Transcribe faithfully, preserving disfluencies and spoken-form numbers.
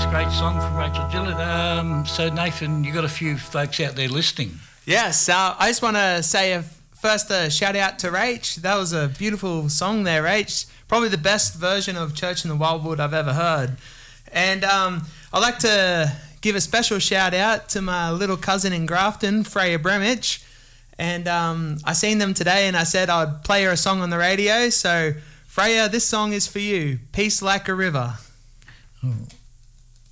great song from Rachel Gillett. Um, so, Nathan, you've got a few folks out there listening. Yes, uh, I just want to say a, first a shout out to Rach. That was a beautiful song there, Rach. Probably the best version of Church in the Wildwood I've ever heard. And um, I'd like to give a special shout out to my little cousin in Grafton, Freya Bremich. And um, I seen them today and I said I'd play her a song on the radio. So, Freya, this song is for you, Peace Like a River. Oh.